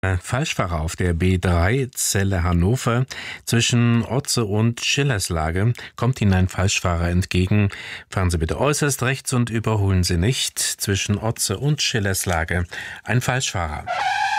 Falschfahrer auf der B3 Celle Hannover. Zwischen Otze und Schillerslage kommt Ihnen ein Falschfahrer entgegen. Fahren Sie bitte äußerst rechts und überholen Sie nicht. Zwischen Otze und Schillerslage ein Falschfahrer.